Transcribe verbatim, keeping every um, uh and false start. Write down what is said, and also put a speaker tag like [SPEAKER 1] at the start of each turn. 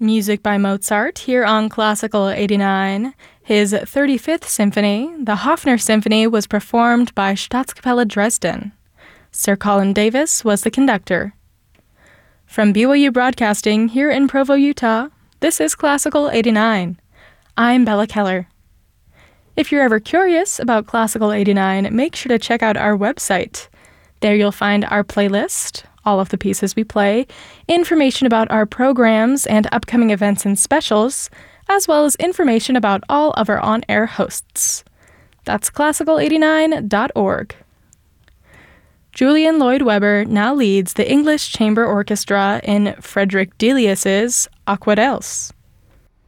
[SPEAKER 1] Music by Mozart here on Classical eighty-nine. His thirty-fifth Symphony, the Hofner Symphony, was performed by Staatskapelle Dresden. Sir Colin Davis was the conductor. From B Y U Broadcasting here in Provo, Utah, this is Classical eighty-nine. I'm Bella Keller. If you're ever curious about Classical eighty-nine, make sure to check out our website. There you'll find our playlist, all of the pieces we play, information about our programs and upcoming events and specials, as well as information about all of our on-air hosts. That's classical eighty-nine dot org. Julian Lloyd Webber now leads the English Chamber Orchestra in Frederick Delius's Aquarelles.